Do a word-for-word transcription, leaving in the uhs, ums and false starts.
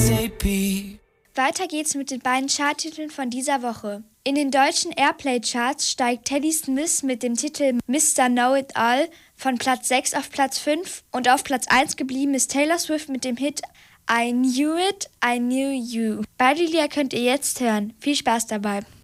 ASAP. Weiter geht's mit den beiden Charttiteln von dieser Woche. In den deutschen Airplay-Charts steigt Teddy Smith mit dem Titel Mister Know-It-All von Platz sechs auf Platz fünf und auf Platz eins geblieben ist Taylor Swift mit dem Hit I Knew It, I Knew You. Beide Lieder könnt ihr jetzt hören. Viel Spaß dabei.